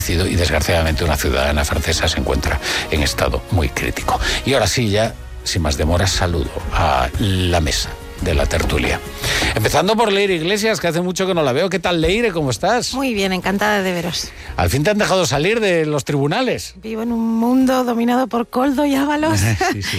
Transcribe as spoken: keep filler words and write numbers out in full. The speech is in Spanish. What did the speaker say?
y desgraciadamente una ciudadana francesa se encuentra en estado muy crítico. Y ahora sí, ya, sin más demora, saludo a la mesa de la tertulia. Empezando por Leire Iglesias, que hace mucho que no la veo. ¿Qué tal, Leire? ¿Cómo estás? Muy bien, encantada de veros. Al fin te han dejado salir de los tribunales. Vivo en un mundo dominado por Koldo y Ábalos. Sí, sí.